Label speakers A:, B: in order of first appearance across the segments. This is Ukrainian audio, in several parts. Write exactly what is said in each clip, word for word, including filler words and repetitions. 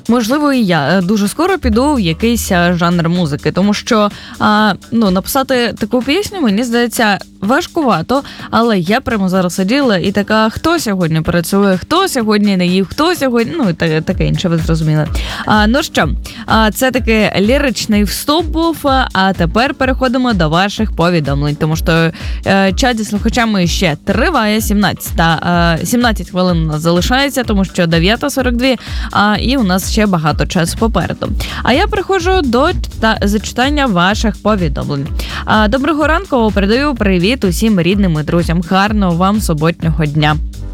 A: Можливо, і я дуже скоро піду в якийсь жанр музики, тому що а, ну, написати таку пісню, мені здається, важкувато, але я прямо зараз сиділа і така, хто сьогодні працює, хто сьогодні не їв, хто сьогодні, ну, і таке інше, ви зрозуміли. А, ну що, а, це таки ліричний вступ був, а тепер переходимо до ваших повідомлень, тому що е, чат зі слухачами ще триває, сімнадцять хвилин у нас залишається, тому що дев'ята сорок два, а, і у нас ще багато часу попереду. А я приходжу до та, зачитання ваших повідомлень. А, доброго ранку, передаю привіт усім рідним і друзям. Гарного вам суботнього дня.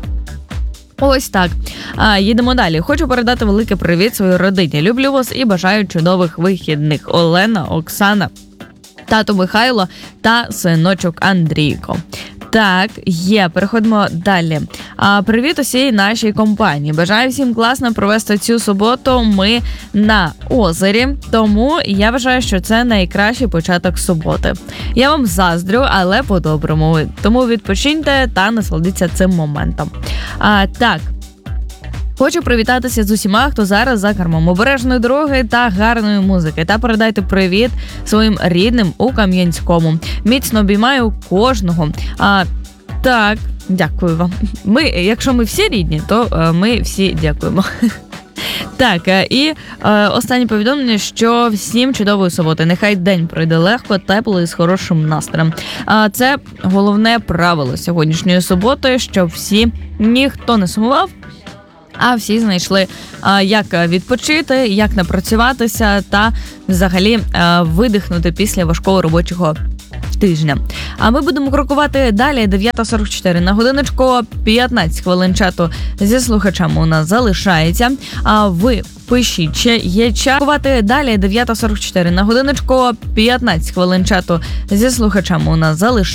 A: Ось так. А, їдемо далі. Хочу передати великий привіт своїй родині. Люблю вас і бажаю чудових вихідних. Олена, Оксана, тато Михайло та синочок Андрійко. Так, є, переходимо далі. А, привіт усій нашій компанії. Бажаю всім класно провести цю суботу. Ми на озері, тому я вважаю, що це найкращий початок суботи. Я вам заздрю, але по-доброму. Тому відпочиньте та насолодіться цим моментом. А, так. Хочу привітатися з усіма, хто зараз за кермом. Обережної дороги та гарної музики. Та передайте привіт своїм рідним у Кам'янському. Міцно обіймаю кожного. А, так, дякую вам. Ми, якщо ми всі рідні, то ми всі дякуємо. Так, і е, останнє повідомлення, що всім чудової суботи. Нехай день пройде легко, тепло і з хорошим настроєм. А це головне правило сьогоднішньої суботи, щоб всі, ніхто не сумував, а всі знайшли, як відпочити, як напрацюватися та взагалі видихнути після важкого робочого тижня. А ми будемо крокувати далі. дев'ята сорок чотири на годиночку, п'ятнадцять хвилин чату зі слухачами у нас залишається. А ви пишіть, чи є час. Крокувати далі. дев'ята сорок чотири на годиночку, п'ятнадцять хвилин чату зі слухачами у нас залишається.